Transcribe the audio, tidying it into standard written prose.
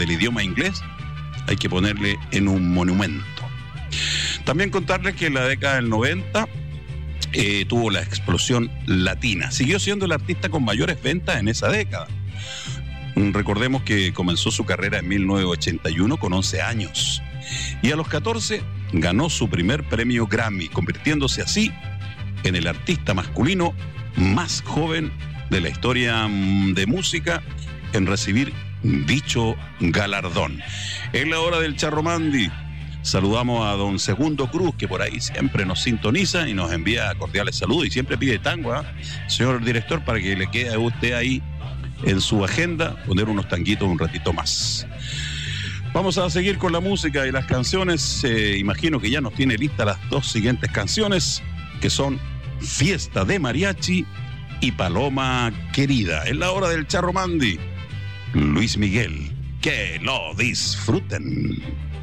del idioma inglés, hay que ponerle en un monumento. También contarles que en la década del 90 tuvo la explosión latina. Siguió siendo el artista con mayores ventas en esa década. Recordemos que comenzó su carrera en 1981 con 11 años. Y a los 14 ganó su primer premio Grammy, convirtiéndose así en el artista masculino más joven de la historia de música en recibir dicho galardón. Es la hora del Charromandi. Saludamos a don Segundo Cruz, que por ahí siempre nos sintoniza y nos envía cordiales saludos y siempre pide tango, señor director, para que le quede a usted ahí en su agenda poner unos tanguitos un ratito más. Vamos a seguir con la música y las canciones. Imagino que ya nos tiene listas las dos siguientes canciones, que son Fiesta de Mariachi y Paloma Querida. Es la hora del Charromandi. Luis Miguel, que lo disfruten.